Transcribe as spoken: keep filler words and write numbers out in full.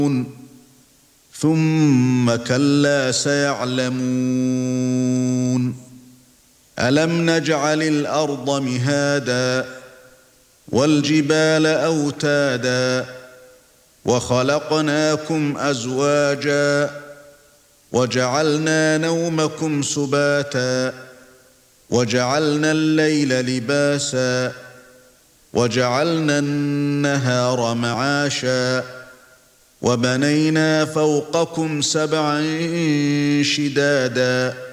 ثُمَّ كَلَّا سَيَعْلَمُونَ أَلَمْ نَجْعَلِ الْأَرْضَ مِهَادًا وَالْجِبَالَ أَوْتَادًا وَخَلَقْنَاكُمْ أَزْوَاجًا وَجَعَلْنَا نَوْمَكُمْ سُبَاتًا وَجَعَلْنَا اللَّيْلَ لِبَاسًا وَجَعَلْنَا النَّهَارَ مَعَاشًا وَبَنَيْنَا فَوْقَكُمْ سَبْعًا شِدَادًا